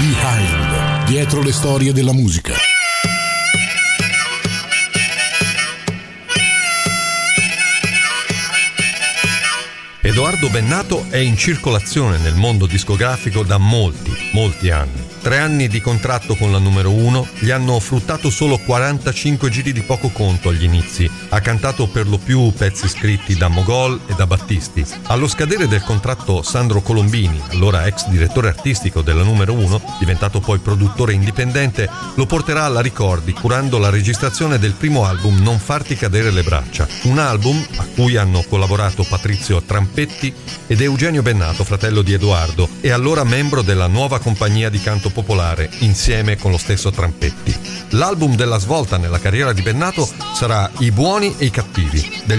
Behind, dietro le storie della musica. Edoardo Bennato è in circolazione nel mondo discografico da molti anni. 3 anni di contratto con la numero 1 gli hanno fruttato solo 45 giri di poco conto agli inizi. Ha cantato per lo più pezzi scritti da Mogol e da Battisti. Allo scadere del contratto, Sandro Colombini, allora ex direttore artistico della numero 1, diventato poi produttore indipendente, lo porterà alla Ricordi curando la registrazione del primo album Non farti cadere le braccia, un album a cui hanno collaborato Patrizio Trampetti ed Eugenio Bennato, fratello di Edoardo, e allora membro della nuova compagnia di canto popolare, insieme con lo stesso Trampetti. L'album della svolta nella carriera di Bennato sarà I buoni e i cattivi, del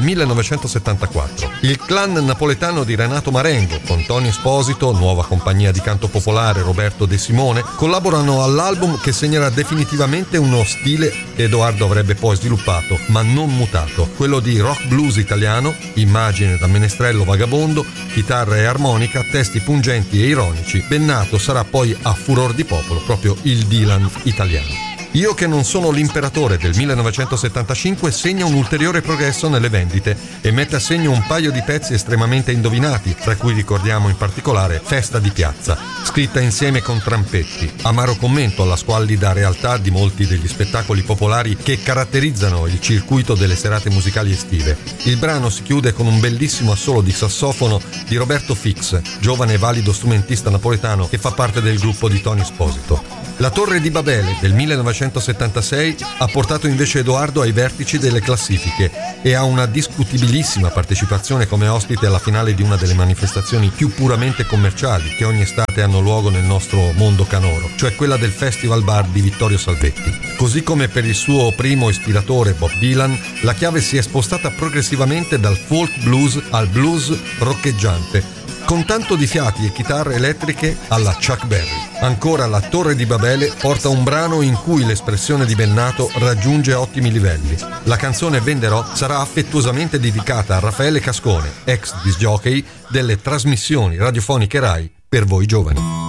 1974. Il clan napoletano di Renato Marengo, con Tony Esposito, nuova compagnia di canto popolare, Roberto De Simone, collaborano all'album che segnerà definitivamente uno stile che Edoardo avrebbe poi sviluppato, ma non mutato, quello di rock blues italiano, immagine da menestrello vagabondo, chitarra e armonica, testi pungenti e ironici. Bennato sarà poi a furor di popolo proprio il Dylan italiano. Io che non sono l'imperatore del 1975 segna un ulteriore progresso nelle vendite e mette a segno un paio di pezzi estremamente indovinati, tra cui ricordiamo in particolare Festa di piazza, scritta insieme con Trampetti, amaro commento alla squallida realtà di molti degli spettacoli popolari che caratterizzano il circuito delle serate musicali estive. Il brano si chiude con un bellissimo assolo di sassofono di Roberto Fix, giovane e valido strumentista napoletano che fa parte del gruppo di Tony Esposito. La Torre di Babele del 1976 ha portato invece Edoardo ai vertici delle classifiche e ha una discutibilissima partecipazione come ospite alla finale di una delle manifestazioni più puramente commerciali che ogni estate hanno luogo nel nostro mondo canoro, cioè quella del Festival Bar di Vittorio Salvetti. Così come per il suo primo ispiratore Bob Dylan, la chiave si è spostata progressivamente dal folk blues al blues roccheggiante, con tanto di fiati e chitarre elettriche alla Chuck Berry. Ancora La Torre di Babele porta un brano in cui l'espressione di Bennato raggiunge ottimi livelli. La canzone Venderò sarà affettuosamente dedicata a Raffaele Cascone, ex disc jockey delle trasmissioni radiofoniche Rai per voi giovani.